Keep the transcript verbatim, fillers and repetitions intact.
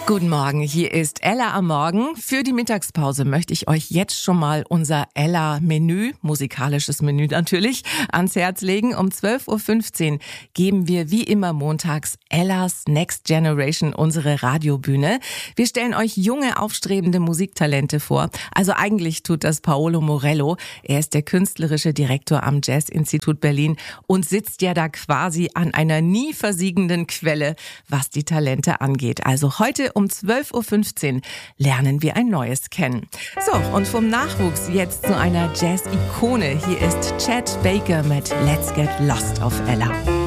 Guten Morgen, hier ist Ella am Morgen. Für die Mittagspause möchte ich euch jetzt schon mal unser Ella-Menü, musikalisches Menü natürlich, ans Herz legen. Um zwölf Uhr fünfzehn geben wir wie immer montags Ellas Next Generation unsere Radiobühne. Wir stellen euch junge, aufstrebende Musiktalente vor. Also eigentlich tut das Paolo Morello. Er ist der künstlerische Direktor am Jazz-Institut Berlin und sitzt ja da quasi an einer nie versiegenden Quelle, was die Talente angeht. Also heute um zwölf Uhr fünfzehn lernen wir ein neues kennen. So, und vom Nachwuchs jetzt zu einer Jazz-Ikone. Hier ist Chet Baker mit Let's Get Lost auf Ella.